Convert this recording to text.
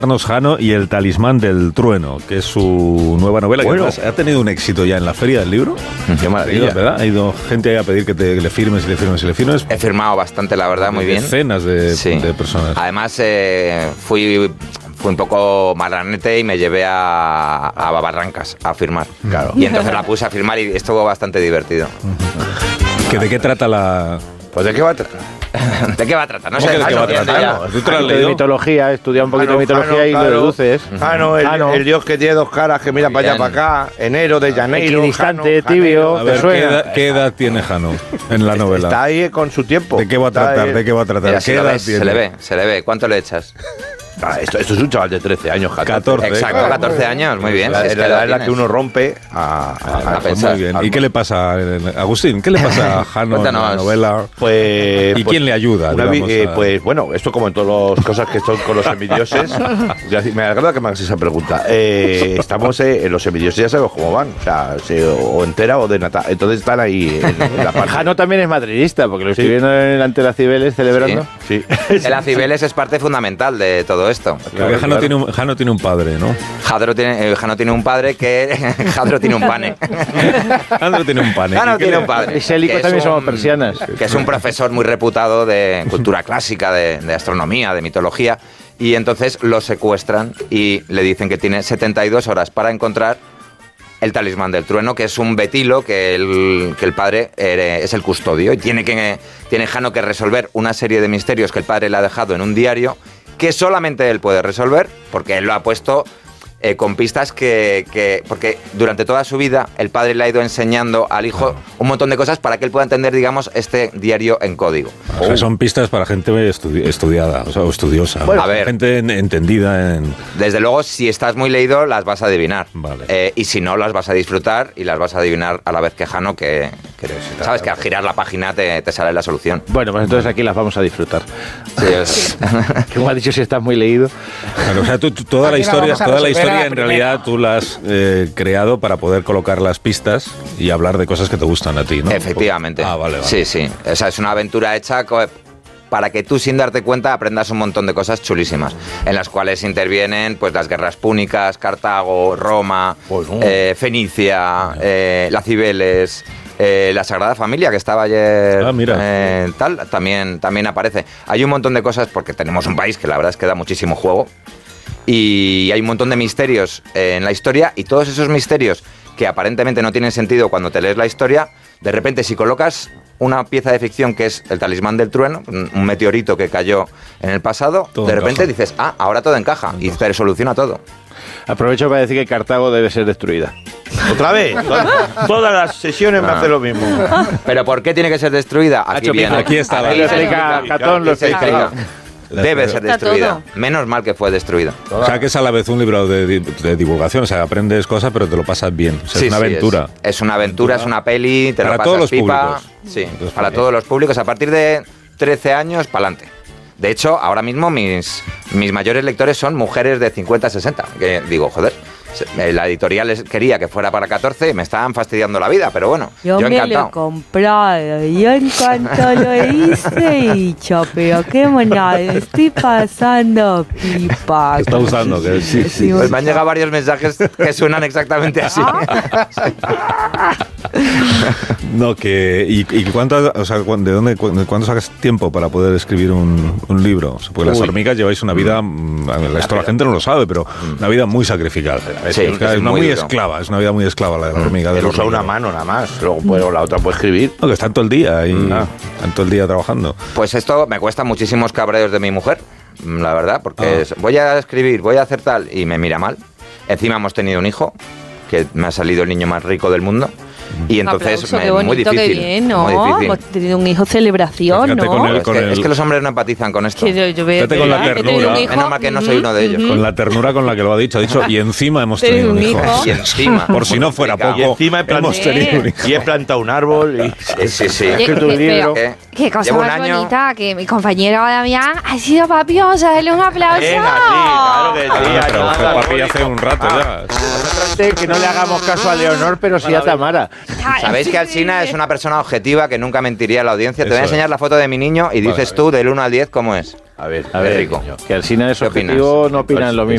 Carlos Jano y El talismán del trueno, que es su nueva novela, que además ha tenido un éxito ya en la Feria del Libro. Qué maravilla, ¿verdad? Ha ido gente ahí a pedir que le firmes y le firmes y le firmes. He firmado bastante, la verdad, muy bien. Decenas de personas. Además, fui un poco marranete y me llevé a Barrancas a firmar. Claro. Y entonces la puse a firmar y estuvo bastante divertido. ¿De qué trata la...? Pues ¿de qué va a tratar? ¿De qué va a tratar? No sé. sé. ¿De qué va a tratar? ¿Tú te lo has leído? De mitología, estudia un poquito de mitología y lo deduces. El dios que tiene dos caras, que mira para allá, para acá. Enero de Janeiro. Equidistante, tibio. A ver, ¿qué edad tiene Jano en la novela? Está ahí con su tiempo. ¿De qué va a tratar? ¿De qué va a tratar? ¿Qué edad tiene? Se le ve. ¿Cuánto le echas? Esto es un chaval de 13 años, 14. Exacto, 14 años, muy bien. Es la edad en la que uno rompe a pensar. Muy bien. ¿Y qué le pasa, Agustín? ¿Qué le pasa a Jano en la novela? ¿Y quién le ayuda? Pues bueno, esto como en todas las cosas que son con los semidioses. Me agrada que me hagas esa pregunta. Estamos en los semidioses, ya sabemos cómo van. O sea, o entera o de nata. Entonces están ahí en la parte. Jano también es madridista, porque lo estoy viendo ante la Cibeles celebrando. Sí. La Cibeles es parte fundamental de todo esto. Claro, Jano tiene un padre, ¿no? Jano tiene un padre que... Jadro tiene un pane. Jano tiene un pane. Jano tiene un padre. Y Sélico también somos persianas. Que es un profesor muy reputado de cultura clásica, de astronomía, de mitología. Y entonces lo secuestran y le dicen que tiene 72 horas para encontrar el talismán del trueno, que es un betilo que el padre es el custodio. Y tiene Jano que resolver una serie de misterios que el padre le ha dejado en un diario, que solamente él puede resolver, porque él lo ha puesto con pistas porque durante toda su vida el padre le ha ido enseñando al hijo un montón de cosas para que él pueda entender, digamos, este diario en código. O sea, son pistas para gente estudiada, o estudiosa. Bueno, a ver, gente entendida en... Desde luego, si estás muy leído, las vas a adivinar. Vale. Y si no, las vas a disfrutar y las vas a adivinar a la vez que Jano, que sabes que al girar la página te sale la solución. Bueno, pues entonces aquí las vamos a disfrutar. Sí, Como ha dicho, si estás muy leído. Claro, o sea, toda la historia en realidad tú la has creado para poder colocar las pistas y hablar de cosas que te gustan a ti, ¿no? Efectivamente. Vale. Sí. O sea, es una aventura hecha para que tú, sin darte cuenta, aprendas un montón de cosas chulísimas, en las cuales intervienen pues las guerras púnicas, Cartago, Roma, Fenicia, las Cibeles... la Sagrada Familia, que estaba ayer, también aparece. Hay un montón de cosas, porque tenemos un país que la verdad es que da muchísimo juego, y hay un montón de misterios en la historia, y todos esos misterios que aparentemente no tienen sentido cuando te lees la historia, de repente si colocas una pieza de ficción que es el talismán del trueno, un meteorito que cayó en el pasado, todo de repente dices, ahora todo encaja, y te soluciona todo. Aprovecho para decir que Cartago debe ser destruida. ¿Otra vez? Todas las sesiones me hace lo mismo. ¿Pero por qué tiene que ser destruida? Aquí está. Lo explica Catón, lo explica. Debe ser destruida. Menos mal que fue destruida. O sea, que es a la vez un libro de divulgación. O sea, aprendes cosas, pero te lo pasas bien. O sea, es una aventura. Es una aventura, es una peli, te lo pasas todos los pipa. Públicos. Sí, para todos los públicos. A partir de 13 años, para adelante. De hecho, ahora mismo mis mayores lectores son mujeres de 50, 60. Que digo, joder, la editorial quería que fuera para 14 y me estaban fastidiando la vida, pero bueno, yo encantado. Me lo he comprado, yo en cuanto lo hice y dicho, pero qué monada, estoy pasando pipa. Está usando, que sí. Pues me han llegado varios mensajes que suenan exactamente así. No, ¿y cuánto, o sea, cuándo sacas tiempo para poder escribir un libro? Porque las hormigas lleváis una vida, esto la gente no lo sabe, pero una vida muy sacrificada. Sí, es una vida muy esclava la de la hormiga. Él usa una mano nada más, luego la otra puede escribir. No, que están todo el día están todo el día trabajando. Pues esto me cuesta muchísimos cabreos de mi mujer, la verdad, porque voy a escribir, voy a hacer tal, y me mira mal. Encima hemos tenido un hijo, que me ha salido el niño más rico del mundo. Y entonces qué bonito, muy difícil. Qué bien, ¿no? Muy difícil. Hemos tenido un hijo celebración, fíjate, ¿no? Es que los hombres no empatizan con esto. Fíjate con la ternura. Menos mal que no soy uno de ellos. Con la ternura con la que lo ha dicho, y encima hemos tenido un hijo. Y encima. Por si no fuera poco, y encima hemos tenido un hijo. Y he plantado un árbol. Sí. He escrito un libro. Qué cosa más bonita, que mi compañero Damián ha sido papiosa. Dale un aplauso. Claro que sí. Pero fue papi hace un rato ya. Que no le hagamos caso a Leonor, pero sí a Tamara. ¿Sabéis que Alsina es una persona objetiva que nunca mentiría a la audiencia? Te voy a enseñar la foto de mi niño y dices tú, del 1 al 10, ¿cómo es? A ver, rico. Que Alsina es objetivo, no opinan lo mismo.